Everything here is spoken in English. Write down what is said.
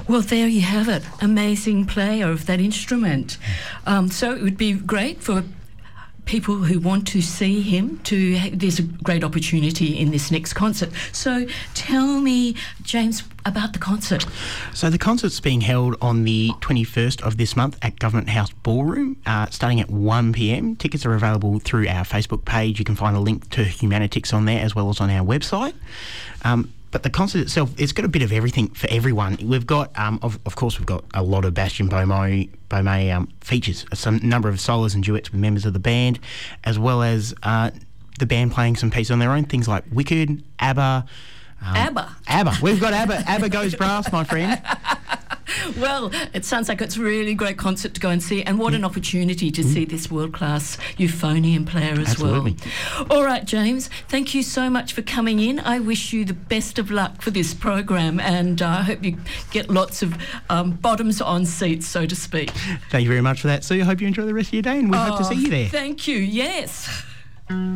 Well, there you have it. Amazing player of that instrument. So it would be great for people who want to see him there's a great opportunity in this next concert. So tell me, James, about the concert. So the concert's being held on the 21st of this month at Government House Ballroom, starting at 1 p.m. Tickets are available through our Facebook page. You can find a link to Humanitix on there as well as on our website. But the concert itself, it's got a bit of everything for everyone. We've got, of course, we've got a lot of Bastien Baumé features, some number of solos and duets with members of the band, as well as the band playing some pieces on their own, things like Wicked, ABBA. ABBA. We've got ABBA. ABBA goes brass, my friend. Well, it sounds like it's a really great concert to go and see, and what an opportunity to see this world-class euphonium player as Absolutely. well. All right, James, thank you so much for coming in. I wish you the best of luck for this program, and I hope you get lots of bottoms-on seats, so to speak. Thank you very much for that, Sue. I hope you enjoy the rest of your day, and we hope to see you there. Thank you, yes.